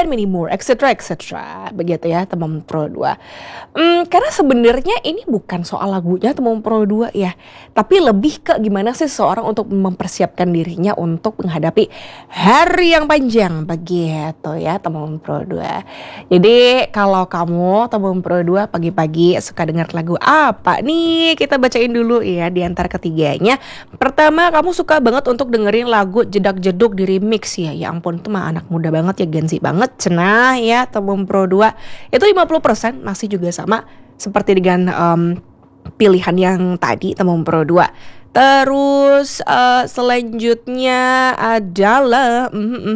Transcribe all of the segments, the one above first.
many more, etc. Begitu ya teman Pro 2. Karena sebenarnya ini bukan soal lagunya teman Pro 2 ya, tapi lebih ke gimana sih seseorang untuk mempersiapkan dirinya untuk menghadapi hari yang panjang begitu ya teman Pro 2. Jadi kalau kamu teman Pro 2 pagi-pagi suka dengar lagu apa nih, kita bacain dulu ya di antara ketiganya. Pertama, kamu suka banget untuk dengerin lagu jedak-jeduk di remix ya. Ya ampun, itu mah anak muda banget ya, Gen Z banget. Cenah ya teman Pro 2. Itu 50% masih juga sama seperti dengan pilihan yang tadi teman Pro 2. Terus selanjutnya adalah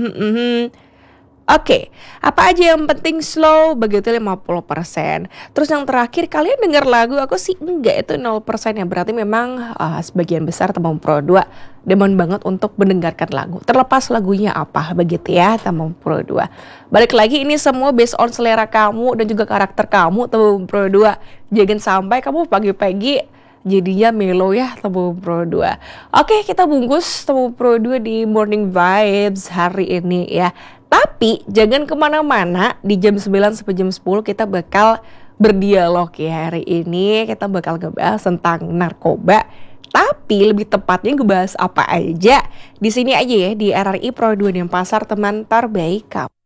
Oke, apa aja yang penting slow begitu 50%. Terus yang terakhir, kalian dengar lagu aku sih enggak, itu 0% ya. Berarti memang sebagian besar teman Pro 2 demen banget untuk mendengarkan lagu, terlepas lagunya apa begitu ya teman Pro 2. Balik lagi, ini semua based on selera kamu dan juga karakter kamu teman Pro 2. Jangan sampai kamu pagi-pagi jadinya melo ya teman Pro 2. Oke, kita bungkus teman Pro 2 di Morning Vibes hari ini ya. Tapi jangan kemana-mana, di jam 9 sampai jam 10 kita bakal berdialog ya hari ini. Kita bakal ngebahas tentang narkoba. Tapi lebih tepatnya ngebahas apa aja. Di sini aja ya, di RRI Pro 2 Denpasar, teman terbaik kamu.